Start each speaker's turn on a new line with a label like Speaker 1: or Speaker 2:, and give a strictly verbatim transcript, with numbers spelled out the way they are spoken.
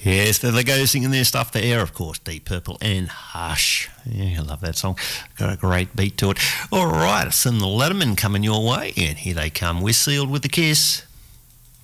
Speaker 1: Yes, there they go singing their stuff for Air, of course, Deep Purple and Hush. Yeah, I love that song. Got a great beat to it. All right, some Letterman coming your way, and here they come. We're Sealed with a Kiss.